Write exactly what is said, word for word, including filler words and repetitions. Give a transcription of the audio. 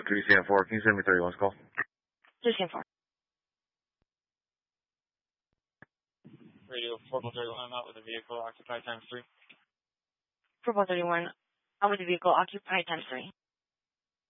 three C M four, can you send me thirty-one's call? three C M four. Radio four one thirty-one, I'm out with a vehicle occupied times three. four one thirty-one, out with the vehicle occupied times three.